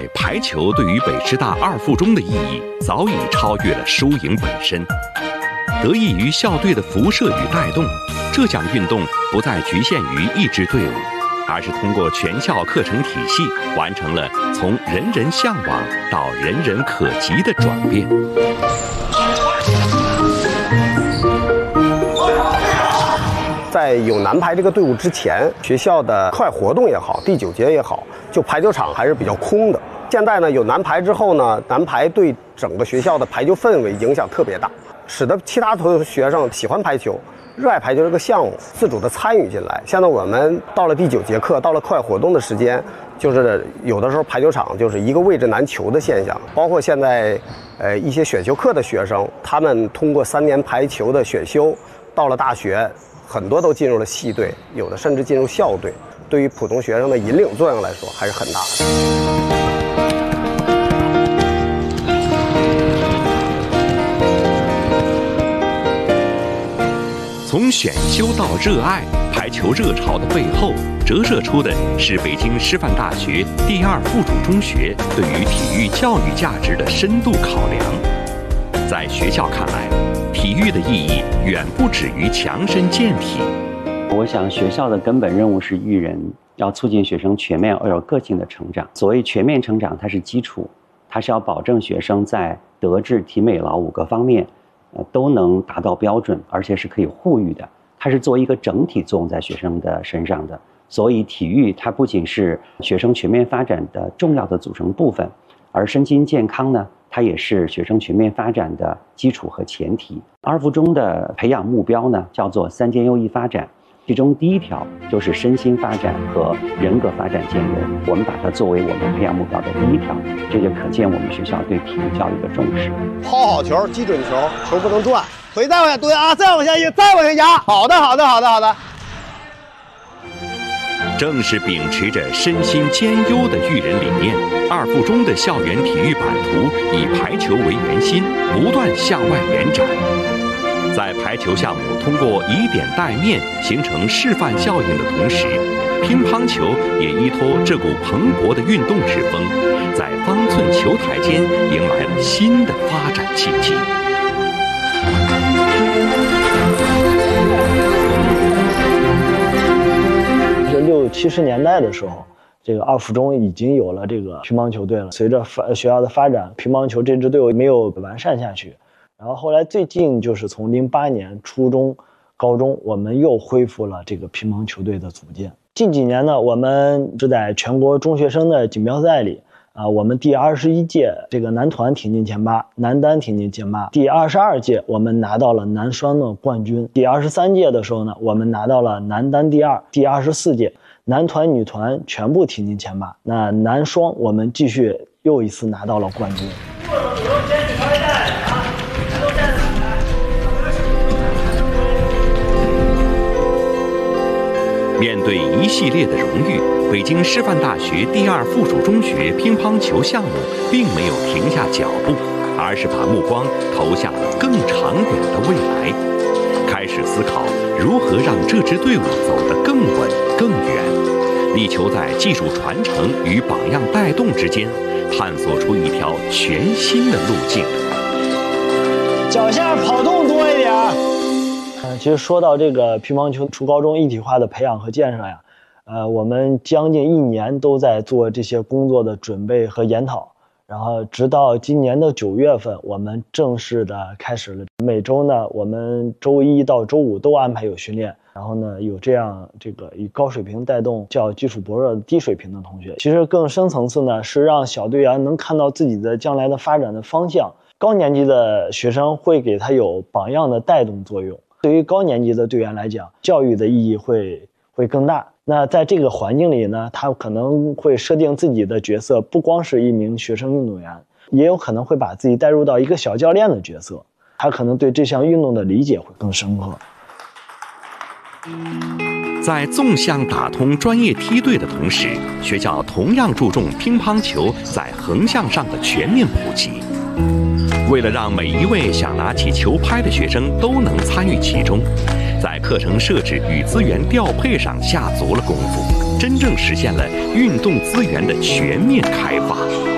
排球对于北师大二附中的意义早已超越了输赢本身。得益于校队的辐射与带动，这项运动不再局限于一支队伍，而是通过全校课程体系，完成了从人人向往到人人可及的转变。 在有男排这个队伍之前，学校的课外活动也好，第9节也好，就排球场还是比较空的。现在呢，有男排之后呢，男排对整个学校的排球氛围影响特别大，使得其他学生喜欢排球，热爱排球这个项目，自主的参与进来。现在我们到了第9节课，到了课外活动的时间，就是有的时候排球场就是一个位置难求的现象。包括现在一些选修课的学生，他们通过3年排球的选修，到了大学，很多都进入了系队，有的甚至进入校队，对于普通学生的引领作用来说还是很大的。 从选修到热爱，排球热潮的背后，折射出的是北京师范大学第2附属中学对于体育教育价值的深度考量。在学校看来，体育的意义远不止于强身健体。 我想学校的根本任务是育人，要促进学生全面而有个性的成长。所谓全面成长，它是基础，它是要保证学生在德智体美劳5个方面都能达到标准，而且是可以互育的，它是作为一个整体作用在学生的身上的。所以体育它不仅是学生全面发展的重要的组成部分，而身心健康呢，它也是学生全面发展的基础和前提。二附中的培养目标呢，叫做3件优异发展，其中第1条就是身心发展和人格发展兼容，我们把它作为我们培养目标的第1条，这就可见我们学校对体育教育的重视。 抛好球，击准球，球不能转，腿再往下蹲啊，再往下压，再往下压。好的，好的，好的，好的。 正是秉持着身心兼优的育人理念，二附中的校园体育版图以排球为圆心，不断向外延展。在排球项目通过以点带面形成示范效应的同时，乒乓球也依托这股蓬勃的运动之风，在方寸球台间迎来了新的发展契机。 60、70年代的时候，这个二附中已经有了这个乒乓球队了。随着学校的发展，乒乓球这支队伍没有完善下去。然后后来最近就是从08年初中、高中，我们又恢复了这个乒乓球队的组建。近几年呢，我们是在全国中学生的锦标赛里我们第21届这个男团挺进前8，男单挺进前8。第22届我们拿到了男双的冠军。第23届的时候呢，我们拿到了男单第2。第24届男团、女团全部挺进前8。那男双我们继续又一次拿到了冠军。 面对一系列的荣誉，北京师范大学第2附属中学乒乓球项目并没有停下脚步，而是把目光投向了更长远的未来，开始思考如何让这支队伍走得更稳更远，力求在技术传承与榜样带动之间探索出一条全新的路径。 脚下跑动多一点。其实说到这个乒乓球初高中一体化的培养和建设呀，我们将近1年都在做这些工作的准备和研讨，然后直到今年的9月份，我们正式的开始了。每周呢，我们周1到周5都安排有训练，然后呢，有这样这个以高水平带动较基础薄弱的低水平的同学。其实更深层次呢，是让小队员能看到自己的将来的发展的方向。高年级的学生会给他有榜样的带动作用。对于高年级的队员来讲，教育的意义会更大。那在这个环境里呢，他可能会设定自己的角色，不光是一名学生运动员，也有可能会把自己带入到一个小教练的角色，他可能对这项运动的理解会更深刻。 在纵向打通专业梯队的同时，学校同样注重乒乓球在横向上的全面普及。为了让每一位想拿起球拍的学生都能参与其中，在课程设置与资源调配上下足了功夫，真正实现了运动资源的全面开发。